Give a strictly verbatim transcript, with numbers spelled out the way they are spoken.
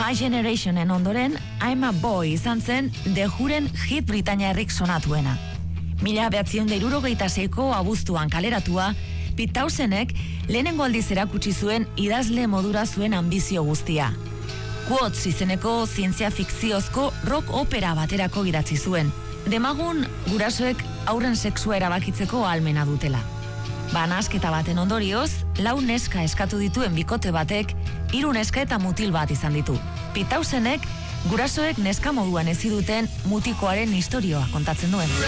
My Generationen ondoren, I'm a Boy izan zen The Whoren hit britainiarrik sonatuena. Mila behatziehun eta hirurogeita seiko abuztuan kaleratua, Pete Townsendek lehenengo aldiz erakutsi zuen idazle modura zuen ambizio guztia. Quotes izeneko zientzia fikziozko rock opera baterako idatzi zuen. Demagun gurasoek haurren sexua erabakitzeko ahalmena dutela. Ba, nahasketa baten ondorioz, lau neska eskatu dituen bikote batek, hiru neska eta mutil bat izan ditu. Pete Townsendek gurasoek neska moduan ezi duten mutikoaren istorioa kontatzen duen.